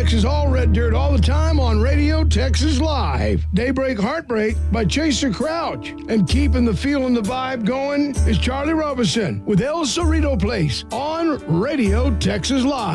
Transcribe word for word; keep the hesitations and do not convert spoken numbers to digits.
Texas, all red dirt, all the time on Radio Texas Live. Daybreak Heartbreak by Chaser Crouch. And keeping the feel and the vibe going is Charlie Robinson with El Cerrito Place on Radio Texas Live.